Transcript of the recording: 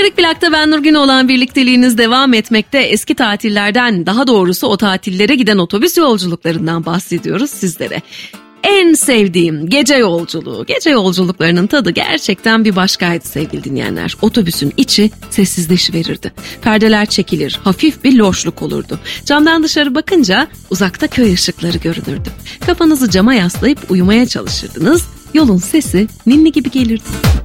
Kırık Plak'ta ben Nurgün olan birlikteliğiniz devam etmekte. Eski tatillerden, daha doğrusu o tatillere giden otobüs yolculuklarından bahsediyoruz sizlere. En sevdiğim gece yolculuğu. Gece yolculuklarının tadı gerçekten bir başkaydı sevgili dinleyenler. Otobüsün içi sessizleşiverirdi. Perdeler çekilir, hafif bir loşluk olurdu. Camdan dışarı bakınca uzakta köy ışıkları görünürdü. Kafanızı cama yaslayıp uyumaya çalışırdınız. Yolun sesi ninni gibi gelirdi.